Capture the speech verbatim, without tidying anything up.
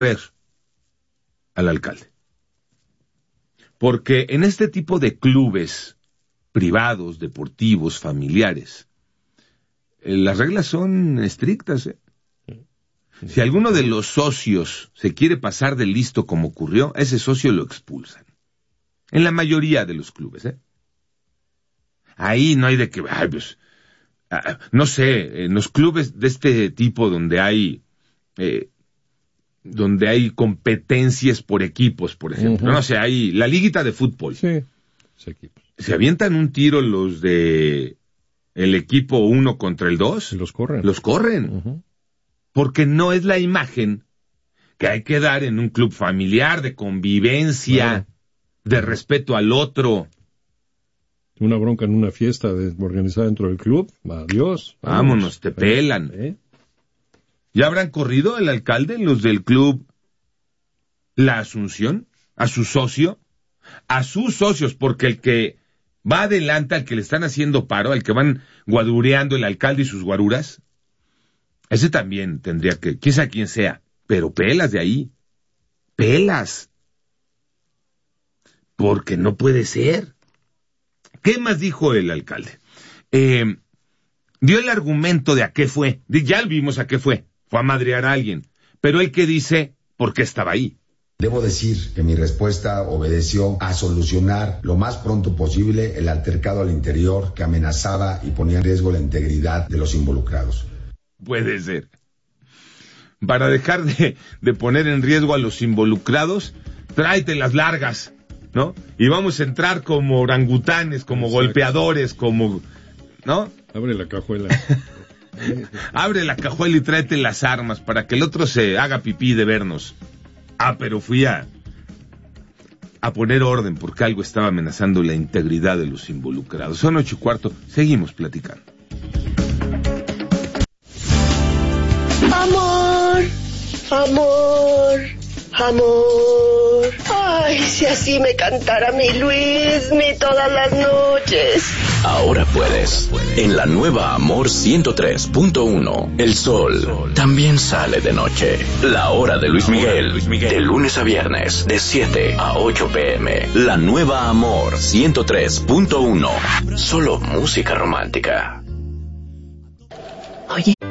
ver al alcalde. Porque en este tipo de clubes privados, deportivos, familiares, eh, las reglas son estrictas, ¿eh? Si alguno de los socios se quiere pasar de listo como ocurrió, ese socio lo expulsan. En la mayoría de los clubes, ¿eh? Ahí no hay de que, ay, pues, ah, no sé, en los clubes de este tipo donde hay, eh, donde hay competencias por equipos, por ejemplo, uh-huh. no sé, hay la liguita de fútbol. Sí, sí, equipos. Se avientan un tiro los de el equipo uno contra el dos. Los corren. Los corren. Uh-huh. Porque no es la imagen que hay que dar en un club familiar, de convivencia, bueno. de respeto al otro. Una bronca en una fiesta de, organizada dentro del club, adiós. Vámonos, vámonos te pelan. ¿Eh? ¿Ya habrán corrido el alcalde, los del club La Asunción, a su socio? A sus socios, porque el que va adelante, al que le están haciendo paro, al que van guadureando el alcalde y sus guaruras, ese también tendría que, quién sabe quién sea, pero pelas de ahí, pelas, porque no puede ser. ¿Qué más dijo el alcalde? Eh, dio el argumento de a qué fue, ya vimos a qué fue, fue a madrear a alguien, pero él que dice por qué estaba ahí. Debo decir que mi respuesta obedeció a solucionar lo más pronto posible el altercado al interior que amenazaba y ponía en riesgo la integridad de los involucrados. Puede ser. Para dejar de, de poner en riesgo a los involucrados, tráete las largas, ¿no? Y vamos a entrar como orangutanes, como Exacto. golpeadores, como, ¿no? Abre la cajuela. Abre la cajuela y tráete las armas para que el otro se haga pipí de vernos. Ah, pero fui a, a poner orden porque algo estaba amenazando la integridad de los involucrados. Son ocho y cuarto, seguimos platicando. Amor, amor, amor. Ay, si así me cantara mi Luismi todas las noches. Ahora puedes. En la nueva Amor ciento tres punto uno, el sol también sale de noche. La hora de Luis Miguel, de lunes a viernes, de siete a ocho pm. La nueva Amor ciento tres punto uno. Solo música romántica. Oye,